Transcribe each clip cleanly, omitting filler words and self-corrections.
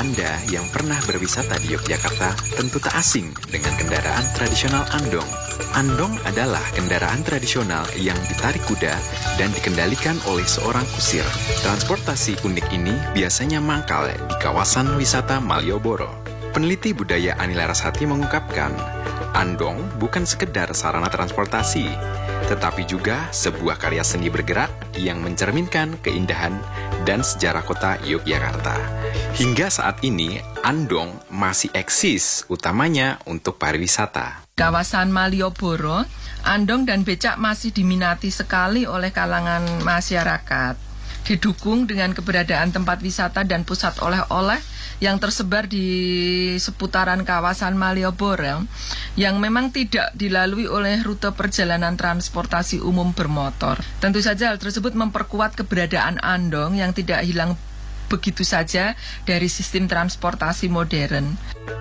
Anda yang pernah berwisata di Yogyakarta tentu tak asing dengan kendaraan tradisional andong. Andong adalah kendaraan tradisional yang ditarik kuda dan dikendalikan oleh seorang kusir. Transportasi unik ini biasanya mangkal di kawasan wisata Malioboro. Peneliti budaya Ani Larasati mengungkapkan, andong bukan sekedar sarana transportasi, tetapi juga sebuah karya seni bergerak yang mencerminkan keindahan dan sejarah kota Yogyakarta. Hingga saat ini, andong masih eksis, utamanya untuk pariwisata. Kawasan Malioboro, andong dan becak masih diminati sekali oleh kalangan masyarakat. Didukung dengan keberadaan tempat wisata dan pusat oleh-oleh yang tersebar di seputaran kawasan Malioboro yang memang tidak dilalui oleh rute perjalanan transportasi umum bermotor. Tentu saja hal tersebut memperkuat keberadaan andong yang tidak hilang begitu saja dari sistem transportasi modern.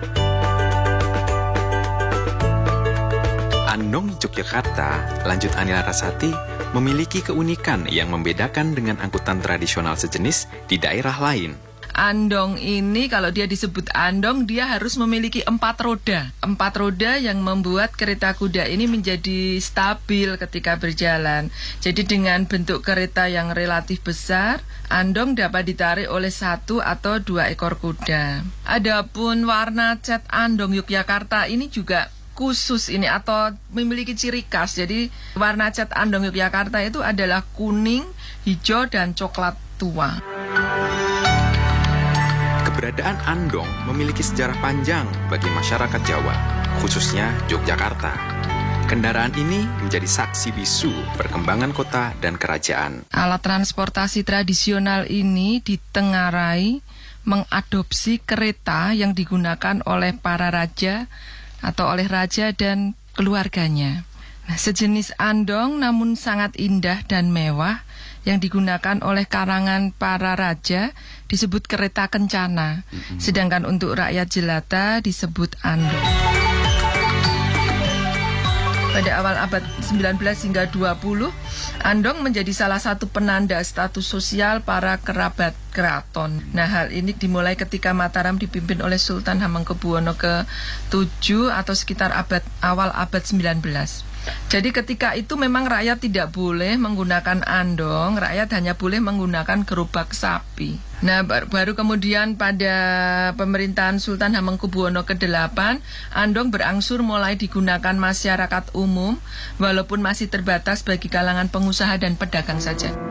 Andong Yogyakarta, lanjut Ani Larasati, memiliki keunikan yang membedakan dengan angkutan tradisional sejenis di daerah lain. Andong ini kalau dia disebut andong, dia harus memiliki 4 roda. 4 roda yang membuat kereta kuda ini menjadi stabil ketika berjalan. Jadi dengan bentuk kereta yang relatif besar, andong dapat ditarik oleh 1 atau 2 ekor kuda. Adapun warna cat andong Yogyakarta ini juga khusus ini atau memiliki ciri khas. Jadi warna cat andong Yogyakarta itu adalah kuning, hijau, dan coklat tua. Keberadaan andong memiliki sejarah panjang bagi masyarakat Jawa, khususnya Yogyakarta. Kendaraan ini menjadi saksi bisu perkembangan kota dan kerajaan. Alat transportasi tradisional ini ditengarai mengadopsi kereta yang digunakan oleh para raja atau oleh raja dan keluarganya. Nah, sejenis andong namun sangat indah dan mewah yang digunakan oleh karangan para raja disebut kereta kencana, sedangkan untuk rakyat jelata disebut andong. Pada awal abad 19 hingga 20, andong menjadi salah satu penanda status sosial para kerabat keraton. Nah, hal ini dimulai ketika Mataram dipimpin oleh Sultan Hamengkubuwono ke-7 atau sekitar awal abad 19. Jadi ketika itu memang rakyat tidak boleh menggunakan andong, rakyat hanya boleh menggunakan gerobak sapi. Nah, baru kemudian pada pemerintahan Sultan Hamengkubuwono ke-8, andong berangsur mulai digunakan masyarakat umum, walaupun masih terbatas bagi kalangan pengusaha dan pedagang saja.